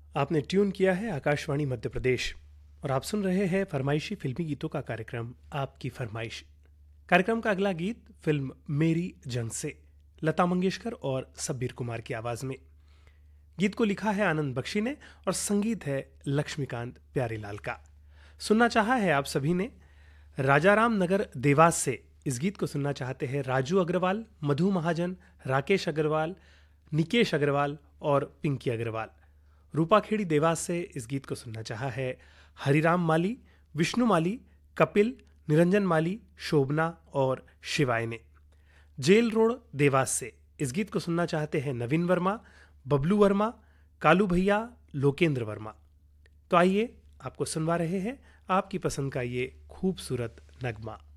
आपने ट्यून किया है आकाशवाणी मध्य प्रदेश और आप सुन रहे हैं फरमाइशी फिल्मी गीतों का कार्यक्रम आपकी फरमाइश। कार्यक्रम का अगला गीत फिल्म मेरी जंग से लता मंगेशकर और सब्बीर कुमार की आवाज में। गीत को लिखा है आनंद बख्शी ने और संगीत है लक्ष्मीकांत प्यारीलाल का। सुनना चाहा है आप सभी ने। राजाराम नगर देवास से इस गीत को सुनना चाहते हैं राजू अग्रवाल, मधु महाजन, राकेश अग्रवाल, निकेश अग्रवाल और पिंकी अग्रवाल। रूपाखेड़ी देवास से इस गीत को सुनना चाहा है हरिराम माली, विष्णु माली, कपिल, निरंजन माली, शोभना और शिवाय ने। जेल रोड देवास से इस गीत को सुनना चाहते हैं नवीन वर्मा, बबलू वर्मा, कालू भैया, लोकेंद्र वर्मा। तो आइए आपको सुनवा रहे हैं आपकी पसंद का ये खूबसूरत नगमा।